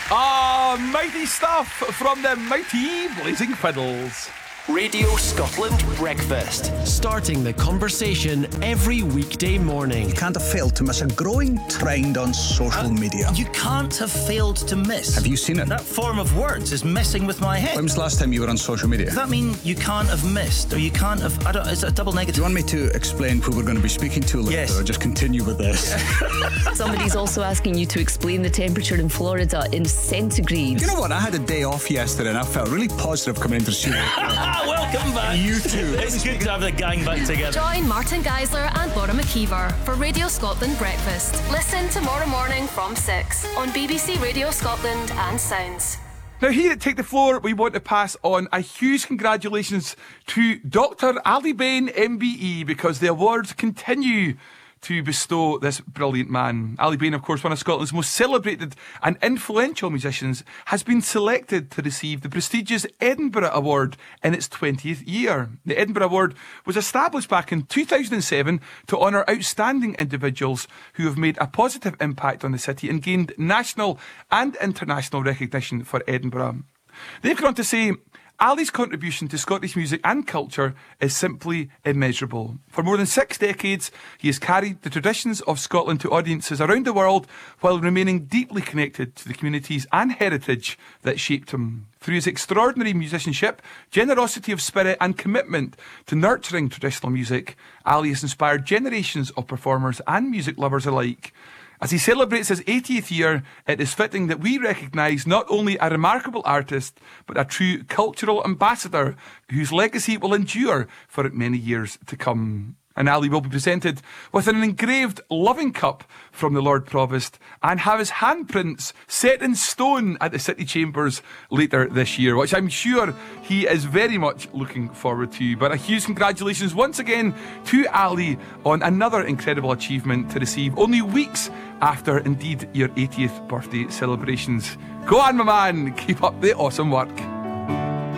Mighty stuff from the mighty Blazing Fiddles. Radio Scotland Breakfast. Starting the conversation every weekday morning. You can't have failed to miss a growing trend on social media. You can't have failed to miss. Have you seen it? That form of words is messing with my head. When was the last time you were on social media? Does that mean you can't have missed, or you can't have... is it a double Do negative? you want me to explain who we're going to be speaking to later, Yes. or just continue with this? Somebody's also asking you to explain the temperature in Florida in centigrade. You know what? I had a day off yesterday and I felt really positive coming into the studio. Welcome back. You too. It's good to have the gang back together. Join Martin Geisler and Laura McKeever for Radio Scotland Breakfast. Listen tomorrow morning from 6 on BBC Radio Scotland and Sounds. Now here at Take the Floor, we want to pass on a huge congratulations to Dr. Ali Bain MBE, because the awards continue to bestow this brilliant man. Ali Bain, of course, one of Scotland's most celebrated and influential musicians, has been selected to receive the prestigious Edinburgh Award in its 20th year. The Edinburgh Award was established back in 2007 to honour outstanding individuals who have made a positive impact on the city and gained national and international recognition for Edinburgh. They've gone on to say, Ali's contribution to Scottish music and culture is simply immeasurable. For more than 6 decades, he has carried the traditions of Scotland to audiences around the world while remaining deeply connected to the communities and heritage that shaped him. Through his extraordinary musicianship, generosity of spirit and commitment to nurturing traditional music, Ali has inspired generations of performers and music lovers alike. As he celebrates his 80th year, it is fitting that we recognise not only a remarkable artist, but a true cultural ambassador whose legacy will endure for many years to come. And Ali will be presented with an engraved loving cup from the Lord Provost and have his handprints set in stone at the City Chambers later this year, which I'm sure he is very much looking forward to. But a huge congratulations once again to Ali on another incredible achievement to receive only weeks after, indeed, your 80th birthday celebrations. Go on, my man, keep up the awesome work.